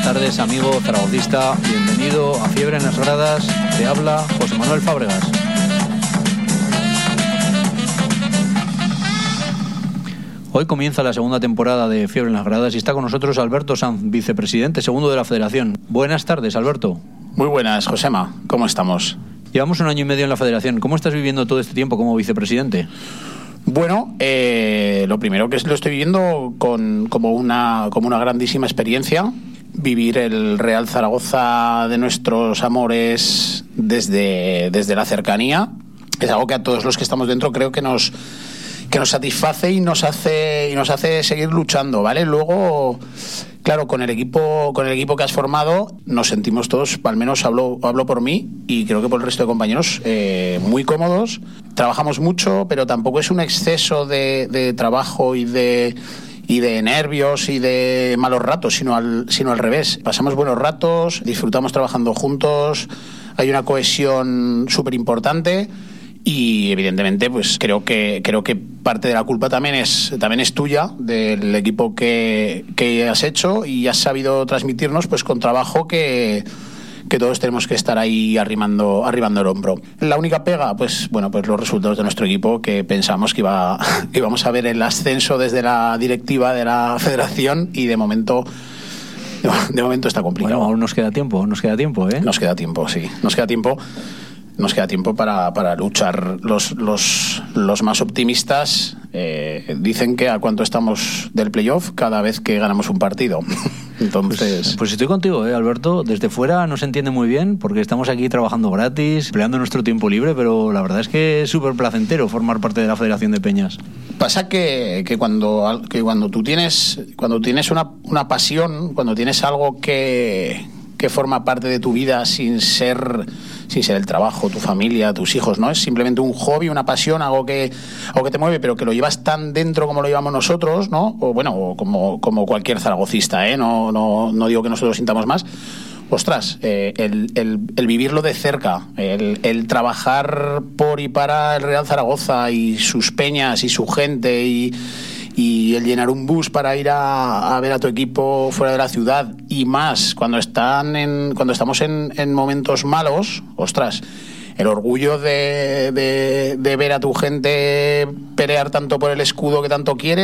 tardes, amigo zaragocista. Bienvenido a Fiebre en las Gradas. Te habla José Manuel Fábregas. Hoy comienza la segunda temporada de Fiebre en las Gradas y está con nosotros Alberto Sanz, vicepresidente segundo de la Federación. Buenas tardes, Alberto. Muy buenas, Josema. ¿Cómo estamos? Llevamos 1 año y medio en la Federación. ¿Cómo estás viviendo todo este tiempo como vicepresidente? Bueno, lo primero que lo estoy viviendo como una grandísima experiencia. Vivir el Real Zaragoza de nuestros amores desde la cercanía es algo que a todos los que estamos dentro creo que nos satisface y nos hace seguir luchando, ¿vale? Luego, claro, con el equipo que has formado nos sentimos todos, al menos hablo por mí y creo que por el resto de compañeros, muy cómodos. Trabajamos mucho, pero tampoco es un exceso de trabajo y de nervios y de malos ratos, sino al revés. Pasamos buenos ratos, disfrutamos trabajando juntos, hay una cohesión súper importante. Y evidentemente pues creo que parte de la culpa también es tuya, del equipo que has hecho y has sabido transmitirnos pues con trabajo que todos tenemos que estar ahí arrimando el hombro. La única pega, pues los resultados de nuestro equipo, que pensamos que íbamos a ver el ascenso desde la directiva de la federación y de momento está complicado. Bueno, aún nos queda tiempo, ¿eh? Nos queda tiempo, sí. Nos queda tiempo para luchar. Los más optimistas dicen que a cuánto estamos del playoff cada vez que ganamos un partido. Entonces... Pues estoy contigo, Alberto. Desde fuera no se entiende muy bien porque estamos aquí trabajando gratis, empleando nuestro tiempo libre, pero la verdad es que es súper placentero formar parte de la Federación de Peñas. Pasa que cuando tú tienes una pasión, cuando tienes algo que forma parte de tu vida sin ser el trabajo, tu familia, tus hijos, ¿no? Es simplemente un hobby, una pasión, algo que te mueve, pero que lo llevas tan dentro como lo llevamos nosotros, ¿no? O como cualquier zaragocista, ¿eh? No digo que nosotros sintamos más. Ostras, el vivirlo de cerca, el trabajar por y para el Real Zaragoza y sus peñas y su gente y el llenar un bus para ir a ver a tu equipo fuera de la ciudad y más cuando estamos en momentos malos, ostras, el orgullo de ver a tu gente pelear tanto por el escudo que tanto quiere